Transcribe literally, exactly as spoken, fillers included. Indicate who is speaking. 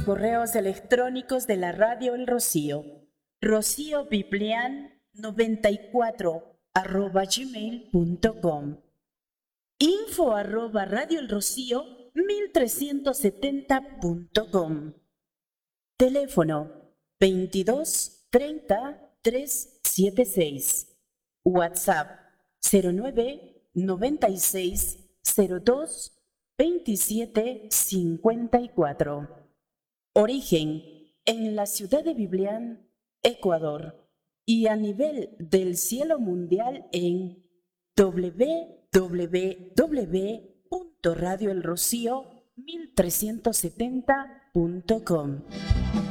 Speaker 1: correos electrónicos de la Radio El Rocío. rociobiblian noventa y cuatro arroba gmail punto com. Info arroba Radio El Rocío mil trescientos setenta punto com. Teléfono veintidós treinta trescientos setenta y seis. WhatsApp cero nueve noventa y seis cero dos veintisiete cincuenta y cuatro. Origen en la ciudad de Biblián, Ecuador, y a nivel del cielo mundial en doble u doble u doble u punto radio el rocío mil trescientos setenta punto com.